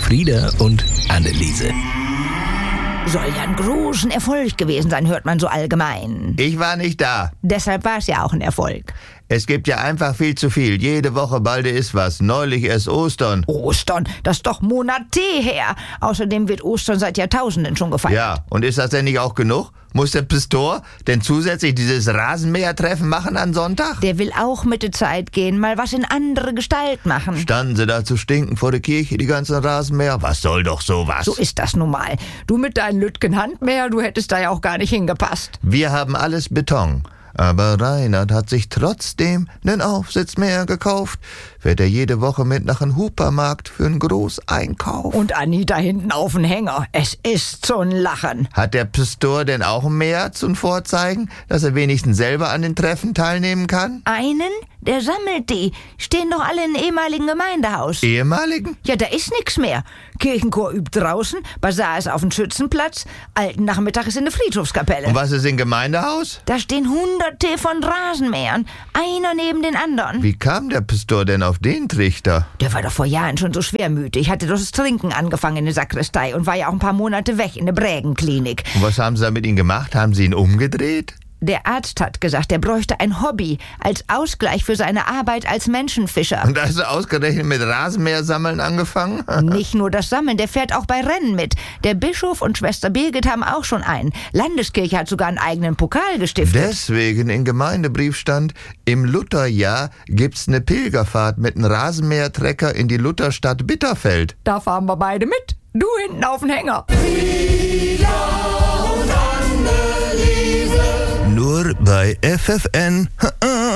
Frieda und Anneliese. Soll ja ein großen Erfolg gewesen sein, hört man so allgemein. Ich war nicht da. Deshalb war es ja auch ein Erfolg. Es gibt ja einfach viel zu viel. Jede Woche balde ist was. Neulich erst Ostern. Ostern, das ist doch Monate her. Außerdem wird Ostern seit Jahrtausenden schon gefeiert. Ja, und ist das denn nicht auch genug? Muss der Pastor denn zusätzlich dieses Rasenmähertreffen machen an Sonntag? Der will auch mit der Zeit gehen, mal was in andere Gestalt machen. Standen sie da zu stinken vor der Kirche, die ganzen Rasenmäher? Was soll doch sowas? So ist das nun mal. Du mit deinen Lütgen-Handmäher, du hättest da ja auch gar nicht hingepasst. Wir haben alles Beton. Aber Reinhard hat sich trotzdem nen Aufsitzmäher gekauft. Fährt er jede Woche mit nach einem Hupermarkt für einen Großeinkauf. Und Anita hinten auf den Hänger. Es ist zum Lachen. Hat der Pastor denn auch ein Mäher zum Vorzeigen, dass er wenigstens selber an den Treffen teilnehmen kann? Einen? Der sammelt die. Stehen doch alle im ehemaligen Gemeindehaus. Ehemaligen? Ja, da ist nix mehr. Kirchenchor übt draußen, Basar ist auf dem Schützenplatz, alten Nachmittag ist in der Friedhofskapelle. Und was ist im Gemeindehaus? Da stehen Hunderte von Rasenmähern, einer neben den anderen. Wie kam der Pastor denn auf den Trichter? Der war doch vor Jahren schon so schwermütig, hatte doch das Trinken angefangen in der Sakristei und war ja auch ein paar Monate weg in der Brägenklinik. Und was haben sie da mit ihm gemacht? Haben sie ihn umgedreht? Der Arzt hat gesagt, er bräuchte ein Hobby als Ausgleich für seine Arbeit als Menschenfischer. Und da ist er ausgerechnet mit Rasenmähersammeln angefangen? Nicht nur das Sammeln, der fährt auch bei Rennen mit. Der Bischof und Schwester Birgit haben auch schon einen. Landeskirche hat sogar einen eigenen Pokal gestiftet. Deswegen im Gemeindebrief stand, im Lutherjahr gibt's eine Pilgerfahrt mit einem Rasenmähertrecker in die Lutherstadt Bitterfeld. Da fahren wir beide mit. Du hinten auf den Hänger. Nur bei FFN.